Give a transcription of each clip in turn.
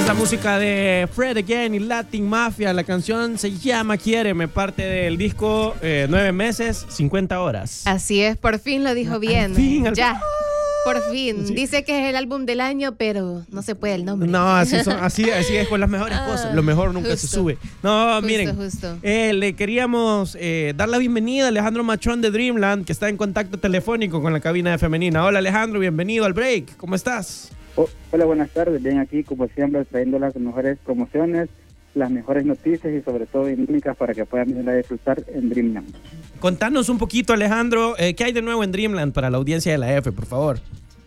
es la música de Fred Again y Latin Mafia. La canción se llama Quiéreme, parte del disco 9 meses, 50 horas. Así es, por fin lo dijo bien. Ya. Por fin. Sí. Dice que es el álbum del año, pero no se puede el nombre. No, así es con las mejores cosas. Lo mejor nunca justo. se sube. No, Justo, miren. justo. Le queríamos dar la bienvenida a Alejandro Machón de Dreamland, que está en contacto telefónico con la cabina de Femenina. Hola Alejandro, bienvenido al break. ¿Cómo estás? Hola, buenas tardes. Bien aquí, como siempre, trayendo las mejores promociones, las mejores noticias y sobre todo dinámicas para que puedan venir a disfrutar en Dreamland. Contanos un poquito, Alejandro, ¿qué hay de nuevo en Dreamland para la audiencia de la F, por favor?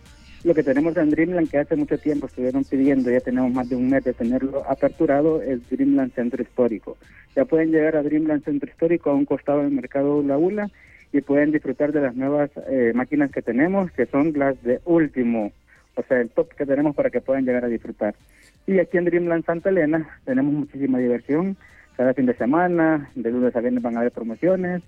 Lo que tenemos en Dreamland, que hace mucho tiempo estuvieron pidiendo, ya tenemos más de un mes de tenerlo aperturado, es Dreamland Centro Histórico. Ya pueden llegar a Dreamland Centro Histórico a un costado del mercado Ula Ula y pueden disfrutar de las nuevas máquinas que tenemos, que son las de último, o sea, el top que tenemos para que puedan llegar a disfrutar. Y aquí en Dreamland Santa Elena tenemos muchísima diversión, cada fin de semana, de lunes a viernes van a haber promociones,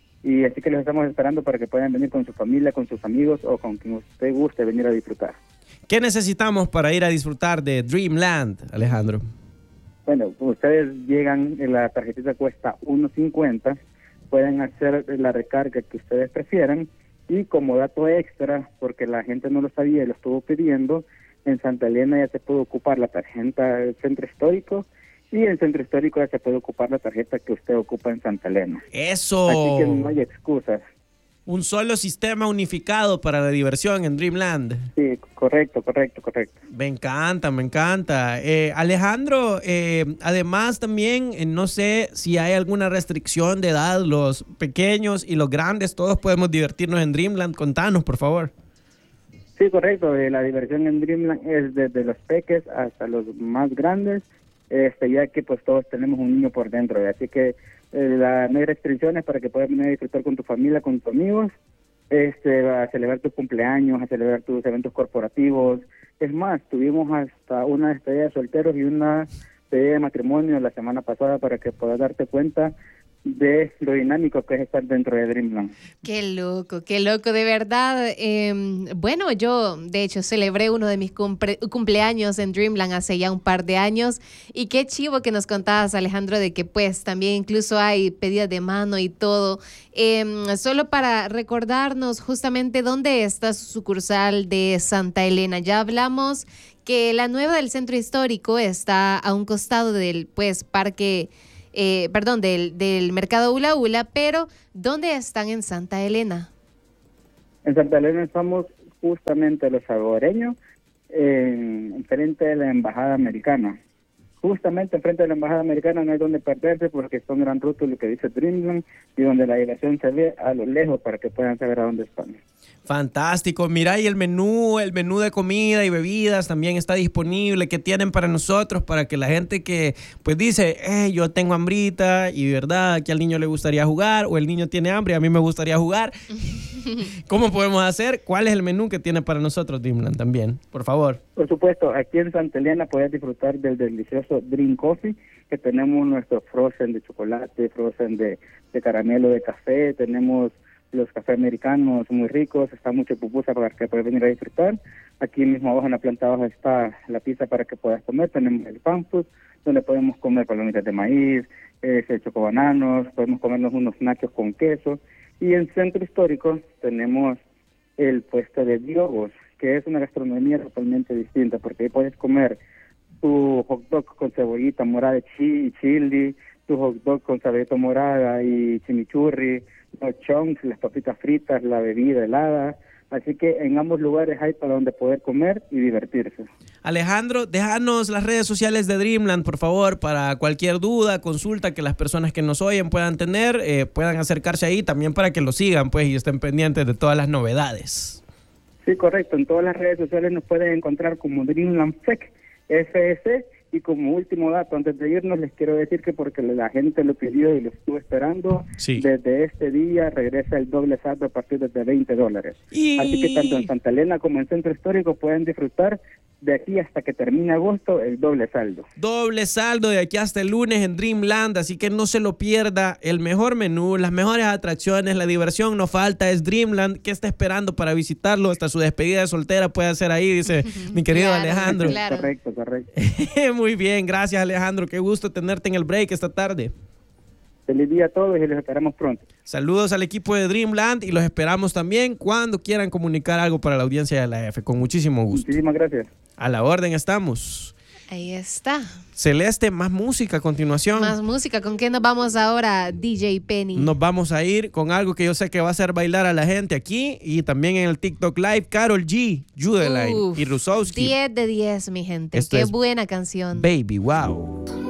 y así que los estamos esperando para que puedan venir con su familia, con sus amigos o con quien usted guste venir a disfrutar. ¿Qué necesitamos para ir a disfrutar de Dreamland, Alejandro? Bueno, ustedes llegan, la tarjetita cuesta $1.50, pueden hacer la recarga que ustedes prefieran, y como dato extra, porque la gente no lo sabía y lo estuvo pidiendo, en Santa Elena ya se puede ocupar la tarjeta del Centro Histórico, y en Centro Histórico ya se puede ocupar la tarjeta que usted ocupa en Santa Elena. ¡Eso! Así que no hay excusas. Un solo sistema unificado para la diversión en Dreamland. Sí, correcto. Me encanta. Alejandro, además también, no sé si hay alguna restricción de edad, los pequeños y los grandes, todos podemos divertirnos en Dreamland. Contanos, por favor. Sí, correcto. La diversión en Dreamland es desde los peques hasta los más grandes, ya que pues todos tenemos un niño por dentro, así que no hay restricciones para que puedas venir a disfrutar con tu familia, con tus amigos, a celebrar tu cumpleaños, a celebrar tus eventos corporativos. Es más, tuvimos hasta una despedida de solteros y una despedida de matrimonio la semana pasada para que puedas darte cuenta de lo dinámico que es estar dentro de Dreamland. Qué loco, de verdad. Bueno, yo de hecho celebré uno de mis cumpleaños en Dreamland hace ya un par de años, y qué chivo que nos contabas, Alejandro, de que pues también incluso hay pedidas de mano y todo. Solo para recordarnos justamente dónde está su sucursal de Santa Elena. Ya hablamos que la nueva del Centro Histórico está a un costado del pues parque del mercado Ula Ula, pero ¿dónde están en Santa Elena? En Santa Elena estamos justamente los salvadoreños, enfrente de la Embajada Americana. Justamente enfrente de la Embajada Americana no hay donde perderse, porque son gran ruta lo que dice Dreamland, y donde la diversión se ve a lo lejos para que puedan saber a dónde están. Fantástico. Mira, y el menú de comida y bebidas también está disponible. ¿Qué tienen para nosotros? Para que la gente que pues dice, yo tengo hambrita y verdad que al niño le gustaría jugar, o el niño tiene hambre y a mí me gustaría jugar. ¿Cómo podemos hacer? ¿Cuál es el menú que tiene para nosotros Dreamland también? Por favor. Por supuesto, aquí en Santa Elena puedes disfrutar del delicioso Dream Coffee, que tenemos nuestro frozen de chocolate, frozen de caramelo, de café, tenemos los cafés americanos muy ricos, está mucha pupusa para que puedas venir a disfrutar. Aquí mismo abajo en la planta baja está la pizza para que puedas comer, tenemos el fan food, donde podemos comer palomitas de maíz, chocobananos, podemos comernos unos nachos con queso, y en Centro Histórico tenemos el puesto de biogos, que es una gastronomía totalmente distinta, porque ahí puedes comer tu hot dog con cebollita morada y chili, tu hot dog con cebollita morada y chimichurri, los chunks, las papitas fritas, la bebida helada. Así que en ambos lugares hay para donde poder comer y divertirse. Alejandro, déjanos las redes sociales de Dreamland, por favor, para cualquier duda, consulta que las personas que nos oyen puedan tener, puedan acercarse ahí también para que lo sigan, pues, y estén pendientes de todas las novedades. Sí, correcto. En todas las redes sociales nos pueden encontrar como Dreamland FS. Y como último dato, antes de irnos, les quiero decir que porque la gente lo pidió y lo estuvo esperando, sí, desde este día regresa el doble saldo a partir de $20. Así que tanto en Santa Elena como en Centro Histórico pueden disfrutar de aquí hasta que termine agosto, el doble saldo. Doble saldo de aquí hasta el lunes en Dreamland, así que no se lo pierda. El mejor menú, las mejores atracciones, la diversión no falta, es Dreamland. ¿Qué está esperando para visitarlo? Hasta su despedida de soltera puede hacer ahí, dice mi querido Claro, Alejandro. claro. Correcto, correcto. Muy bien, gracias Alejandro. Qué gusto tenerte en el break esta tarde. Feliz día a todos y los esperamos pronto. Saludos al equipo de Dreamland y los esperamos también cuando quieran comunicar algo para la audiencia de la F. Con muchísimo gusto. Muchísimas gracias. A la orden estamos. Ahí está. Celeste, más música a continuación. Más música. ¿Con qué nos vamos ahora, DJ Penny? Nos vamos a ir con algo que yo sé que va a hacer bailar a la gente aquí y también en el TikTok Live. Karol G, Judeline Uf, y Rusowski. 10 de 10, mi gente. Esto Qué es buena canción. Baby, wow.